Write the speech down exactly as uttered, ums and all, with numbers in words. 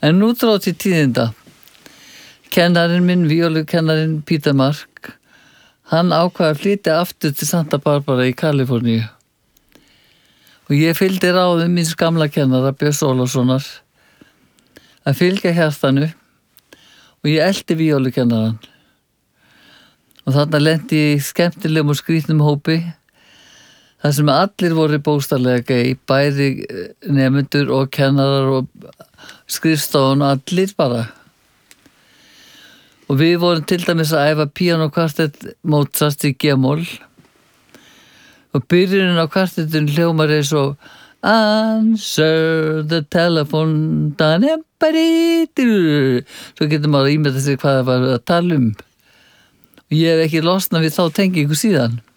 En nú dró til tíðinda. Kennarinn minn, víólukennarinn Peter Mark, hann ákvað að flytja aftur til Santa Barbara í Kaliforníu. Og ég fylgdi ráðum míns gamla kennara Björns Ólafssonar að fylgja hjartanu og ég elti víólukennaran. Og þarna lenti ég í skemmtilegum og skrýtnum hópi þar sem allir voru bókstaflega gay, bæði nemendur og kennarar og skrifstofan, allir bara. Og við vorum til dæmis að æfa píanokvartett Mozart í G-moll og byrjunin á kvartettun hljómar eins og Answer the telephone svo getur maður að ímynda sig hvað það var að tala um og ég hef ekki losnað við þá tengingu síðan.